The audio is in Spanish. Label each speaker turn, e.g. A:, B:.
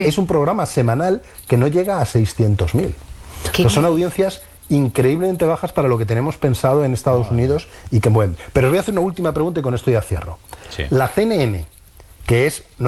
A: Es un programa semanal que no llega a 600.000. Son audiencias increíblemente bajas para lo que tenemos pensado en Estados Unidos y que mueven. Pero os voy a hacer una última pregunta y con esto ya cierro.
B: Sí.
A: La CNN, que es